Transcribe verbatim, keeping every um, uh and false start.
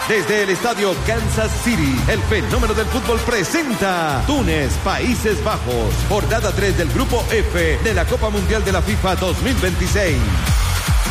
Desde el estadio Kansas City, el fenómeno del fútbol presenta Túnez, Países Bajos, jornada tres del Grupo F de la Copa Mundial de la FIFA dos mil veintiséis.